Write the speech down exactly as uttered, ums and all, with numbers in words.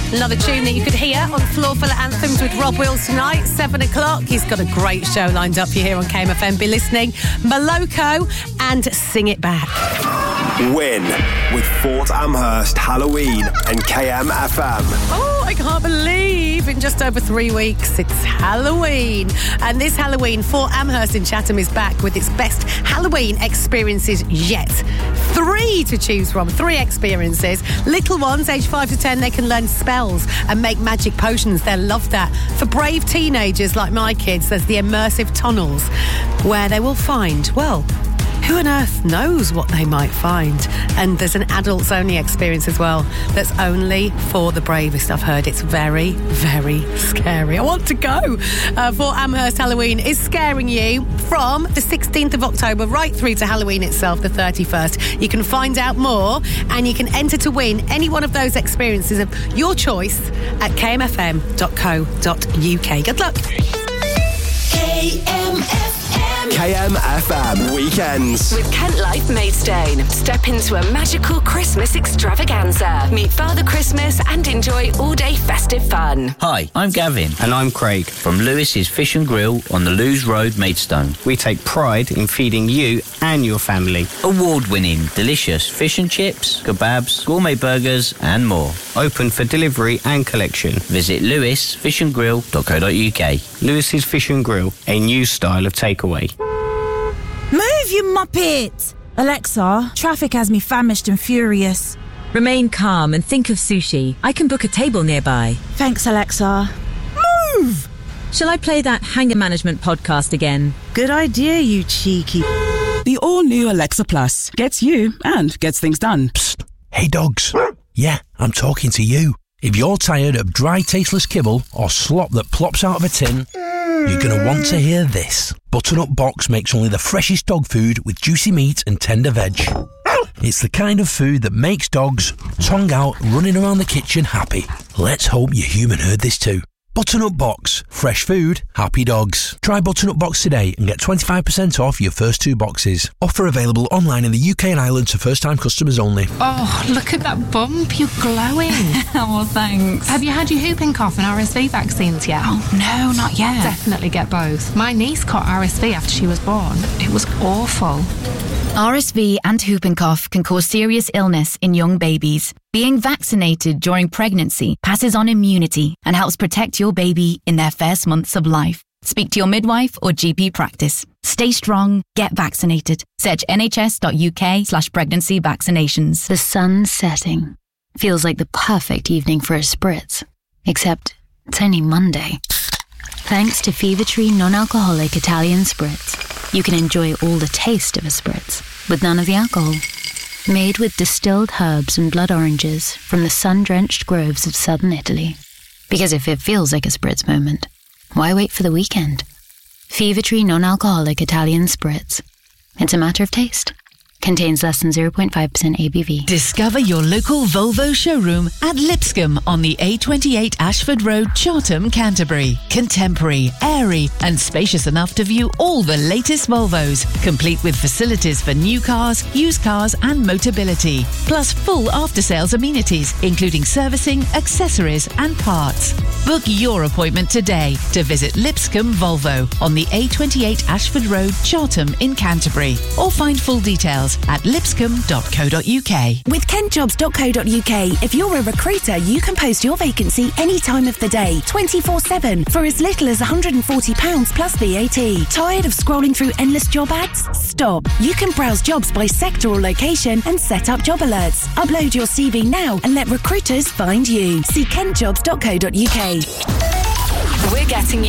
Another tune that you could hear on Floor Full of Anthems with Rob Wills tonight, seven o'clock. He's got a great show lined up for you here on K M F M. Be listening. Moloko and Sing It Back. Win with Fort Amherst Halloween and K M F M. Oh, I can't believe in just over three weeks it's Halloween. And this Halloween, Fort Amherst in Chatham is back with its best Halloween experiences yet. Three to choose from, three experiences. Little ones, aged five to ten, they can learn spells and make magic potions. They'll love that. For brave teenagers like my kids, there's the immersive tunnels where they will find, well, who on earth knows what they might find? And there's an adults-only experience as well that's only for the bravest. I've heard it's very, very scary. I want to go. Uh, Fort Amherst Halloween is scaring you from the sixteenth of October right through to Halloween itself, the thirty-first. You can find out more and you can enter to win any one of those experiences of your choice at k m f m dot co dot u k. Good luck. K M F M. K M F M Weekends. With Kent Life Maidstone. Step into a magical Christmas extravaganza. Meet Father Christmas and enjoy all-day festive fun. Hi, I'm Gavin. And I'm Craig. From Lewis's Fish and Grill on the Lewes Road, Maidstone. We take pride in feeding you and your family. Award-winning, delicious fish and chips, kebabs, gourmet burgers and more. Open for delivery and collection. Visit lewis fish and grill dot co dot u k. Lewis's Fish and Grill, a new style of takeaway. Move, you muppet! Alexa, traffic has me famished and furious. Remain calm and think of sushi. I can book a table nearby. Thanks, Alexa. Move! Shall I play that Hanger Management podcast again? Good idea, you cheeky... The all-new Alexa Plus gets you and gets things done. Psst. Hey, dogs. Yeah, I'm talking to you. If you're tired of dry, tasteless kibble or slop that plops out of a tin, you're going to want to hear this. Butternut Box makes only the freshest dog food with juicy meat and tender veg. It's the kind of food that makes dogs, tongue out, running around the kitchen happy. Let's hope your human heard this too. Butternut Box. Fresh food, happy dogs. Try Butternut Box today and get twenty-five percent off your first two boxes. Offer available online in the U K and Ireland to first-time customers only. Oh, look at that bump. You're glowing. Oh, well, thanks. Have you had your whooping cough and R S V vaccines yet? Oh, no, not yet. Definitely get both. My niece caught R S V after she was born. It was awful. R S V and whooping cough can cause serious illness in young babies. Being vaccinated during pregnancy passes on immunity and helps protect your baby in their first months of life. Speak to your midwife or G P practice. Stay strong, get vaccinated. Search nhs.uk slash pregnancy vaccinations. The sun's setting. Feels like the perfect evening for a spritz. Except it's only Monday. Thanks to Fever Tree non-alcoholic Italian Spritz, you can enjoy all the taste of a spritz, with none of the alcohol. Made with distilled herbs and blood oranges from the sun-drenched groves of southern Italy. Because if it feels like a spritz moment, why wait for the weekend? Fever Tree non-alcoholic Italian Spritz. It's a matter of taste. Contains less than zero point five percent A B V. Discover your local Volvo showroom at Lipscomb on the A twenty-eight Ashford Road, Chartham, Canterbury. Contemporary, airy and spacious enough to view all the latest Volvos, complete with facilities for new cars, used cars and Motability. Plus full after-sales amenities, including servicing, accessories and parts. Book your appointment today to visit Lipscomb Volvo on the A twenty-eight Ashford Road, Chartham in Canterbury. Or find full details at lipscomb dot co dot u k. With kent jobs dot co dot u k, if you're a recruiter, you can post your vacancy any time of the day, twenty-four seven, for as little as one hundred forty pounds plus V A T. Tired of scrolling through endless job ads? Stop. You can browse jobs by sector or location and set up job alerts. Upload your C V now and let recruiters find you. See kent jobs dot co dot u k. We're getting you